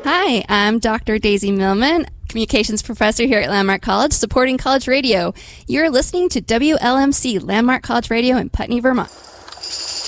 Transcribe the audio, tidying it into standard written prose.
Hi, I'm Dr. Daisy Millman, Communications Professor here at Landmark College, supporting college radio. You're listening to WLMC, Landmark College Radio in Putney, Vermont.